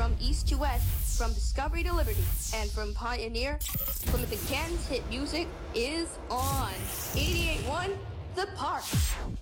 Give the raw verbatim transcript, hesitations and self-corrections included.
From east to west, from Discovery to Liberty, and from Pioneer, Plymouth and Canton's hit music is on. eighty-eight point one The Park.